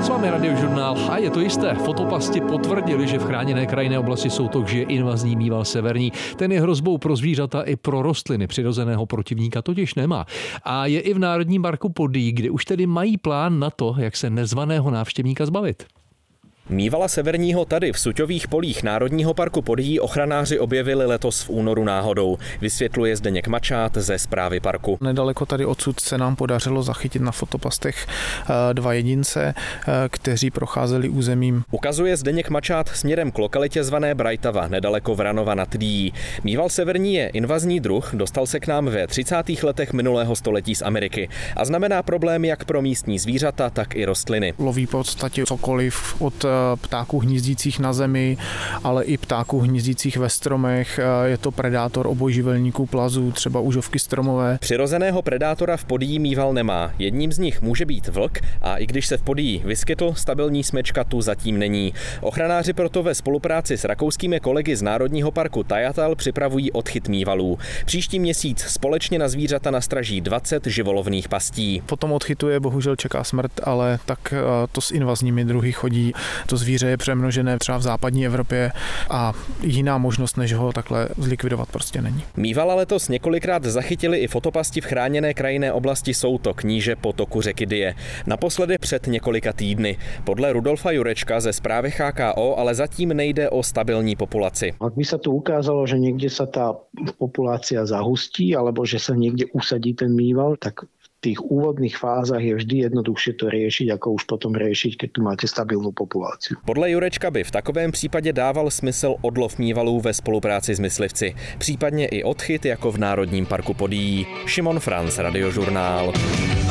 S vámi Radiožurnál a je to jisté. Fotopasti potvrdili, že v chráněné krajinné oblasti Soutok žije invazní mýval severní. Ten je hrozbou pro zvířata i pro rostliny. Přirozeného protivníka totiž nemá. A je i v Národním parku Podyjí, kde už tedy mají plán na to, jak se nezvaného návštěvníka zbavit. Mývala severního tady v Suťových polích Národního parku Podyjí ochranáři objevili letos v únoru náhodou. Vysvětluje Zdeněk Mačát ze správy parku. Nedaleko tady odsud se nám podařilo zachytit na fotopastech 2 jedince, kteří procházeli územím. Ukazuje Zdeněk Mačát směrem k lokalitě zvané Brajtava, nedaleko Vranova nad Dyjí. Mýval severní je invazní druh, dostal se k nám ve 30. letech minulého století z Ameriky a znamená problém jak pro místní zvířata, tak i rostliny. Loví v podstatě cokoliv od ptáků hnízdících na zemi, ale i ptáků hnízdících ve stromech. Je to predátor obojživelníků plazů, třeba užovky stromové. Přirozeného predátora v Podyjí mýval nemá. Jedním z nich může být vlk a i když se v Podyjí vyskytl, stabilní smečka tu zatím není. Ochranáři proto ve spolupráci s rakouskými kolegy z Národního parku Tajatal připravují odchyt mývalů. Příští měsíc společně na zvířata nastraží 20 živolovných pastí. Potom odchytu je bohužel čeká smrt, ale tak to s invazními druhy chodí. To zvíře je přemnožené třeba v západní Evropě a jiná možnost, než ho takhle zlikvidovat prostě není. Mývala letos několikrát zachytili i fotopasti v chráněné krajinné oblasti Soutok, níže potoku řeky Dyje. Naposledy před několika týdny. Podle Rudolfa Jurečka ze správy HKO ale zatím nejde o stabilní populaci. Ak by sa tu ukázalo, že niekde sa tá populácia zahustí alebo že sa niekde usadí ten mýval, tak v tých úvodných fázach je vždy jednoduchšie to riešiť, ako už potom riešiť, keď tu máte stabilní populáciu. Podle Jurečka by v takovém případě dával smysl odlov mývalů ve spolupráci s myslivci, případně i odchyt jako v Národním parku Podyjí. Šimon Franc, Radiožurnál.